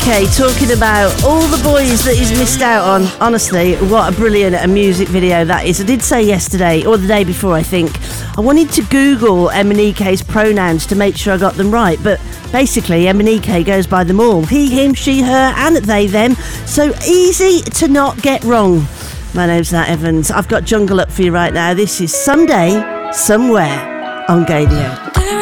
MNEK talking about all the boys that he's missed out on. Honestly, what a brilliant music video that is. I did say yesterday, or the day before I think, I wanted to Google MNEK's pronouns to make sure I got them right, but basically MNEK goes by them all. He, him, she, her and they, them. So easy to not get wrong. My name's Nat Evans. I've got Jungle up for you right now. This is Someday, Somewhere on Gadio.